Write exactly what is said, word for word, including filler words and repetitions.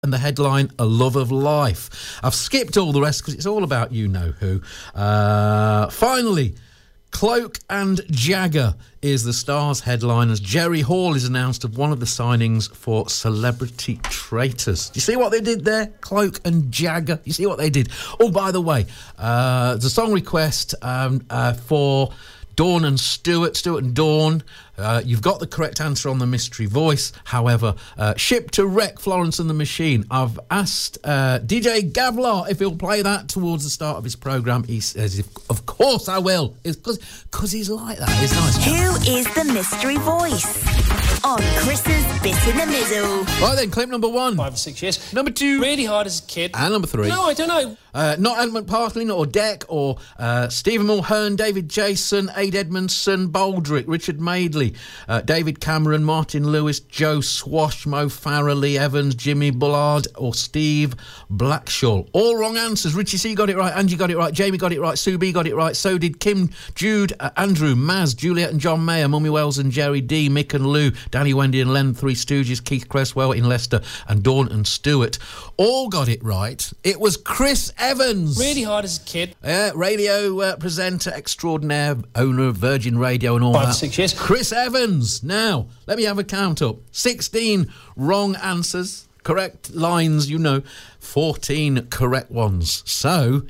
and the headline, A Love of Life. I've skipped all the rest because it's all about you-know-who. Uh, finally, Cloak and Jagger is the Star's headline as Jerry Hall is announced of one of the signings for Celebrity Traitors. Do you see what they did there? Cloak and Jagger. You see what they did? Oh, by the way, uh, the song request um, uh, for Dawn and Stuart, Stuart and Dawn. Uh, you've got the correct answer on the mystery voice. However, uh, Ship to Wreck, Florence and the Machine. I've asked uh, D J Gavlar if he'll play that towards the start of his programme. He says, of course I will. It's because he's like that. It's nice. Who is the mystery voice? On Chris's Bit in the Middle. Right then, clip number one. Five or six years. Number two. Really hard as a kid. And number three. No, I don't know. Uh, not Ant McPartlin or Deck or uh, Stephen Mulhern, David Jason, Aid Edmondson, Baldrick, Richard Madeley, uh, David Cameron, Martin Lewis, Joe Swash, Mo Farah, Lee Evans, Jimmy Bullard or Steve Blackshaw. All wrong answers. Richie C got it right, Angie got it right, Jamie got it right, Sue B got it right, so did Kim, Jude, uh, Andrew, Maz, Juliet and John Mayer, Mummy Wells and Jerry D, Mick and Lou, Danny, Wendy and Len, Three Stooges, Keith Cresswell in Leicester and Dawn and Stuart all got it right. It was Chris Evans. Really hard as a kid. Uh, radio uh, presenter extraordinaire, owner of Virgin Radio and all Five that. or six years. Chris Evans. Now, let me have a count up. sixteen wrong answers. Correct lines, you know. fourteen correct ones. So,